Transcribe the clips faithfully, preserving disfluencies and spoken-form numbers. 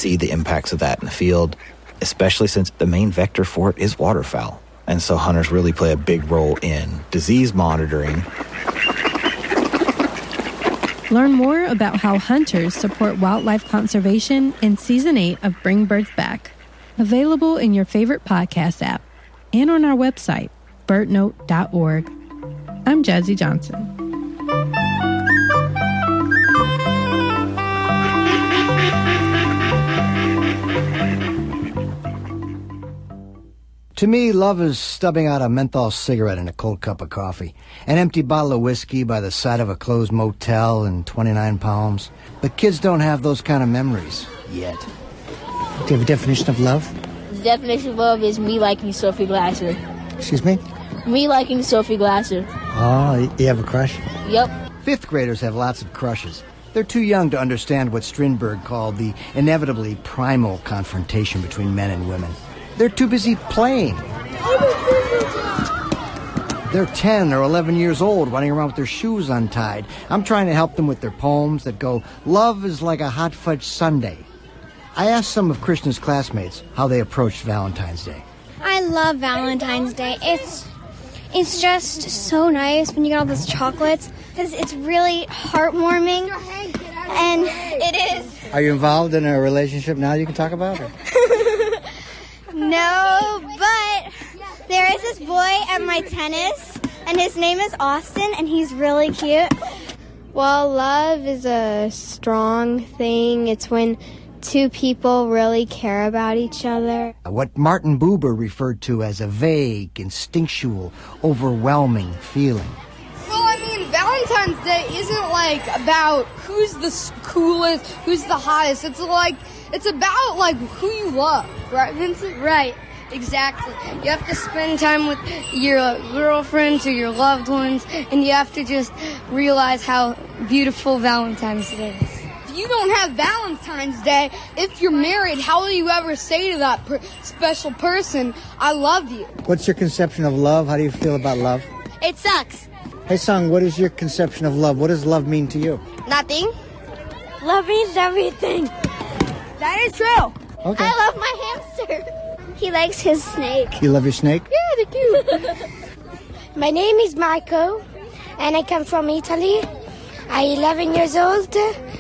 see the impacts of that in the field, especially since the main vector for it is waterfowl. And so hunters really play a big role in disease monitoring. Learn more about how hunters support wildlife conservation in Season eight of Bring Birds Back. Available in your favorite podcast app and on our website, bird note dot org. I'm Jazzy Johnson. To me, love is stubbing out a menthol cigarette and a cold cup of coffee, an empty bottle of whiskey by the side of a closed motel in twenty-nine Palms. But kids don't have those kind of memories yet. Do you have a definition of love? The definition of love is me liking Sophie Glasser. Excuse me? Me liking Sophie Glasser. Oh, you have a crush? Yep. Fifth graders have lots of crushes. They're too young to understand what Strindberg called the inevitably primal confrontation between men and women. They're too busy playing. They're ten or eleven years old, running around with their shoes untied. I'm trying to help them with their poems that go, love is like a hot fudge sundae. I asked some of Krishna's classmates how they approached Valentine's Day. I love Valentine's Day. It's it's just so nice when you get all those chocolates, because it's really heartwarming, and it is. Are you involved in a relationship now you can talk about it? No, but there is this boy at my tennis, and his name is Austin, and he's really cute. Well, love is a strong thing. It's when two people really care about each other. What Martin Buber referred to as a vague, instinctual, overwhelming feeling. Well, I mean, Valentine's Day isn't like about who's the coolest, who's the hottest. It's like, it's about like who you love, right, Vincent? Right, exactly. You have to spend time with your girlfriends or your loved ones, and you have to just realize how beautiful Valentine's Day is. If you don't have Valentine's Day, if you're married, how will you ever say to that per- special person, I love you? What's your conception of love? How do you feel about love? It sucks. Hey, Sung, what is your conception of love? What does love mean to you? Nothing. Love means everything. That is true. Okay. I love my hamster. He likes his snake. You love your snake? Yeah, they're cute. My name is Marco, and I come from Italy. I'm eleven years old,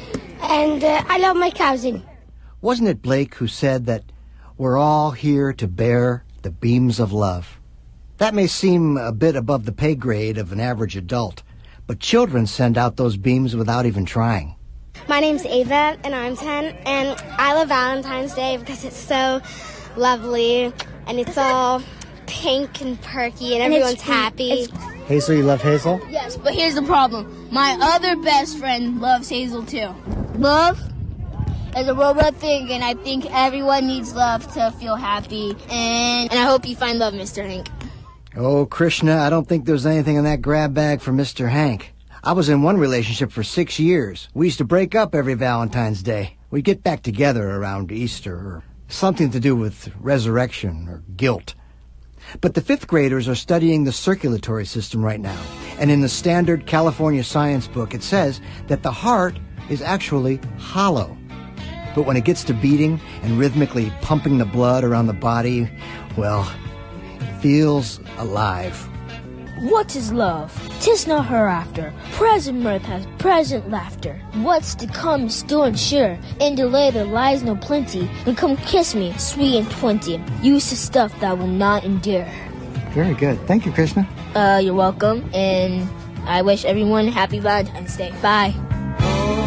and uh, I love my cousin. Wasn't it Blake who said that we're all here to bear the beams of love? That may seem a bit above the pay grade of an average adult, but children send out those beams without even trying. My name's Ava, and I'm ten, and I love Valentine's Day because it's so lovely, and it's all pink and perky, and, and everyone's happy. It's... Hazel, you love Hazel? Yes, but here's the problem. My other best friend loves Hazel, too. Love is a robot thing, and I think everyone needs love to feel happy, and, and I hope you find love, Mister Hank. Oh, Krishna, I don't think there's anything in that grab bag for Mister Hank. I was in one relationship for six years. We used to break up every Valentine's Day. We'd get back together around Easter, or something to do with resurrection or guilt. But the fifth graders are studying the circulatory system right now. And in the standard California science book, it says that the heart is actually hollow. But when it gets to beating and rhythmically pumping the blood around the body, well, it feels alive. What is love? 'Tis not hereafter. Present mirth has present laughter. What's to come is still unsure. In delay there lies no plenty. And come kiss me, sweet and twenty. Use the stuff that will not endure. Very good. Thank you, Krishna. Uh, you're welcome, and I wish everyone happy Valentine's Day. Bye.